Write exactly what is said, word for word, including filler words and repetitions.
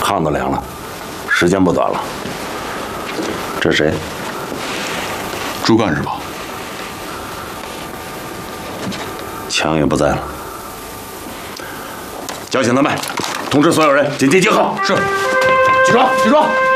炕都凉了，时间不短了。这是谁？ 朱干是吧？ 枪也不在了。叫醒他们，通知所有人紧急集合。 是。 起床，起床。